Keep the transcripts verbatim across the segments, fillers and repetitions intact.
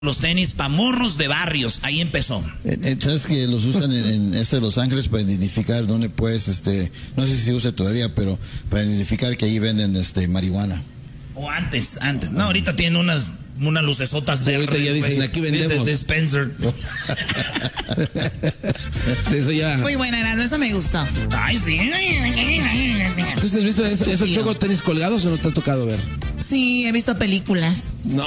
los tenis para morros de barrios, ahí empezó. ¿Sabes que los usan en, en este de Los Ángeles para identificar dónde puedes, este, no sé si se usa todavía, pero para identificar que ahí venden este marihuana? O antes, antes. No, ahorita tienen unas unas lucesotas sí, ahorita ya dicen, wey, aquí vendemos. Dice dispenser. Eso ya. Muy buena, Erasmo, eso me gustó. Ay, sí. ¿Tú has visto eso, esos Choco tenis colgados o no te ha tocado ver? Sí, he visto películas. No,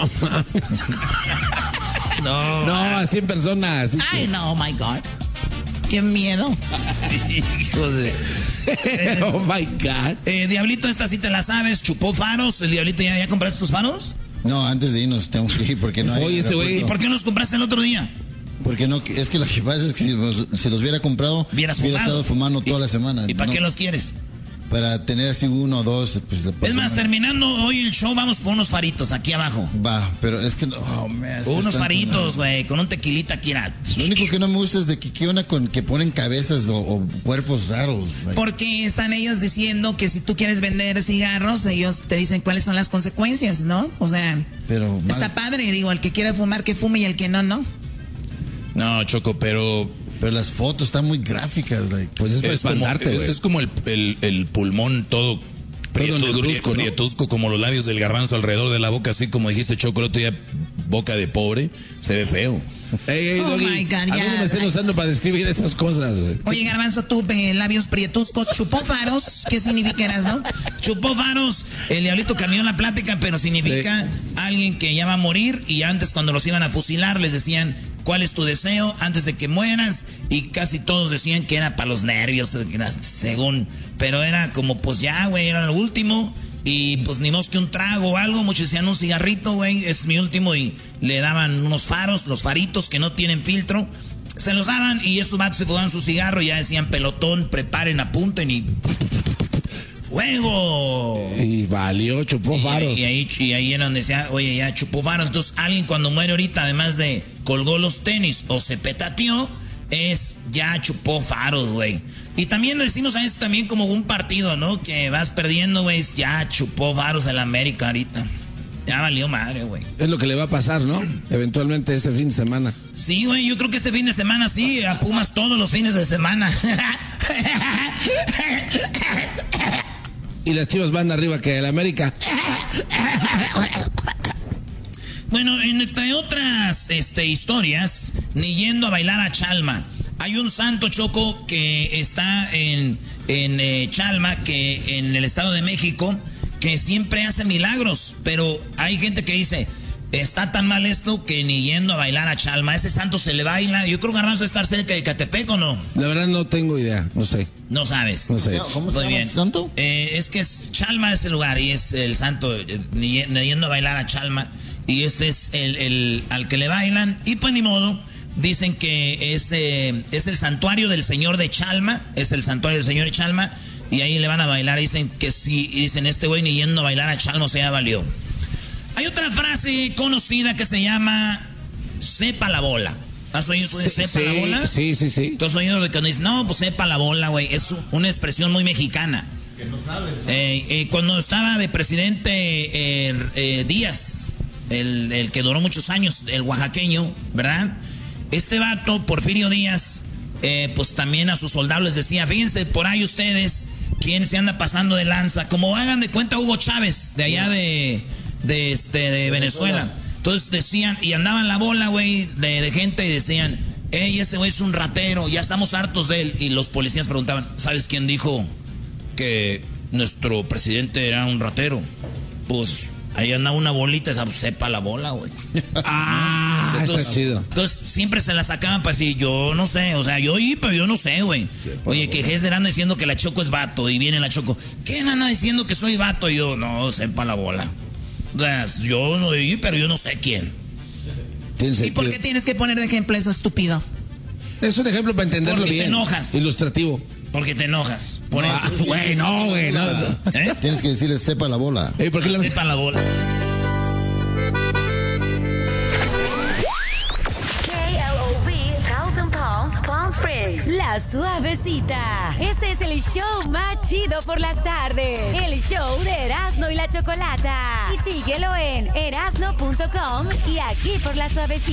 no. No, así en persona. Así Ay, que... no, oh my God. Qué miedo. Hijo de... Eh, oh my God. Eh, Diablito, esta sí te la sabes. ¿Chupó faros? ¿El Diablito ya, ya compraste tus faros? No, antes de irnos tenemos que ir porque no hay. Oye, este güey. ¿Y por qué no los compraste el otro día? Porque no, es que lo que pasa es que si los, si los hubiera comprado, hubiera estado fumando toda ¿Y, la semana. ¿Y para no, qué los quieres? Para tener así uno o dos. Pues, es más, terminando hoy el show, vamos por unos faritos aquí abajo. Va, pero es que no. Oh, man, es unos que faritos, güey, con un tequilita aquí. Era... Lo único que no me gusta es de que qué onda con que ponen cabezas o, o cuerpos raros. Like. Porque están ellos diciendo que si tú quieres vender cigarros, ellos te dicen cuáles son las consecuencias, ¿no? O sea, pero, está mal. Padre, digo, el que quiera fumar, que fume y el que no, no. No, Choco, pero... Pero las fotos están muy gráficas. Like. Pues es, es para espantarte, como, es, es como el, el, el pulmón todo prietusco, ¿no? prietusco, como los labios del garbanzo alrededor de la boca, así como dijiste, Choco, el otro día, boca de pobre, se ve feo. Ey, ey, oh Doggy, my God, a mí no me estén usando para describir esas cosas, güey. Oye, Garbanzo, tú, eh, labios prietuscos, chupó faros, ¿qué significa, no? Chupó faros, el Diablito cambió la plática, pero significa sí. alguien que ya va a morir, y antes cuando los iban a fusilar les decían, ¿cuál es tu deseo antes de que mueras? Y casi todos decían que era para los nervios, según, pero era como, pues ya, güey, era lo último. Y pues ni más que un trago o algo, muchos decían un cigarrito, güey, es mi último, y le daban unos faros, los faritos que no tienen filtro, se los daban y estos vatos se fumaban su cigarro y ya decían, pelotón, preparen, apunten y... ¡Fuego! Y valió, chupó faros. Y, y, ahí, y ahí era donde decía, oye, ya chupó faros. Entonces alguien cuando muere ahorita, además de colgó los tenis o se petateó, es ya chupó faros, güey. Y también decimos a esto también como un partido, ¿no? Que vas perdiendo, güey, ya chupó faros en la América ahorita. Ya valió madre, güey. Es lo que le va a pasar, ¿no? Eventualmente este fin de semana. Sí, güey, yo creo que este fin de semana sí, a Pumas todos los fines de semana. Y las Chivas van arriba que el América. Bueno, entre otras este, historias, ni yendo a bailar a Chalma. Hay un santo, Choco, que está en, en eh, Chalma, que en el Estado de México, que siempre hace milagros. Pero hay gente que dice, está tan mal esto que ni yendo a bailar a Chalma. Ese santo se le baila. Yo creo que Garbanzo estar cerca de Catepec, ¿o no? La verdad no tengo idea, no sé. No sabes. No sé. ¿Cómo se Muy llama bien. el santo? Eh, es que es, Chalma es el lugar y es el santo, eh, ni, ni yendo a bailar a Chalma. Y este es el, el al que le bailan. Y pues ni modo, dicen que es, eh, es el santuario del Señor de Chalma. Es el santuario del Señor de Chalma. Y ahí le van a bailar. Dicen que sí. Y dicen, este güey ni yendo a bailar a Chalma, o sea, ya valió. Hay otra frase conocida que se llama sepa la bola. ¿Has oído tú de sepa sí, la bola? Sí, sí, sí. ¿Tú has oído de cuando dicen, no, pues sepa la bola, güey? Es una expresión muy mexicana. Que no sabes, ¿no? Eh, eh, cuando estaba de presidente eh, eh, Díaz, el, el que duró muchos años, el oaxaqueño, ¿verdad? Este vato, Porfirio Díaz, eh, pues también a sus soldados les decía, fíjense por ahí ustedes, quién se anda pasando de lanza. Como hagan de cuenta Hugo Chávez, de allá de, de, este, de Venezuela. Entonces decían, y andaban la bola, güey, de, de gente y decían, ey, ese güey es un ratero, ya estamos hartos de él. Y los policías preguntaban, ¿sabes quién dijo que nuestro presidente era un ratero? Pues ahí andaba una bolita, esa sepa la bola, güey. Ah, entonces, está chido. Entonces siempre se la sacaban para decir, yo no sé, o sea, yo oí, pero yo no sé, güey. Oye, que Hesder anda diciendo que la Choco es vato, y viene la Choco, ¿quién anda diciendo que soy vato? Y yo, no, sepa la bola. O sea, yo no oí, pero yo no sé quién. ¿Y por qué tienes que poner de ejemplo eso, estúpido? Es un ejemplo para entenderlo Porque bien. te enojas. Ilustrativo. Porque te enojas. Por Ah, eso. güey, no, güey, no. ¿Eh? Tienes que decirle sepa la bola. Ey, ¿por qué la... Sepa la bola. K L O V Thousand Palms, Palm Springs, la La Suavecita. Este es el show más chido por las tardes. El show de Erasmo y la Chocolata. Y síguelo en erasmo punto com y aquí por La Suavecita.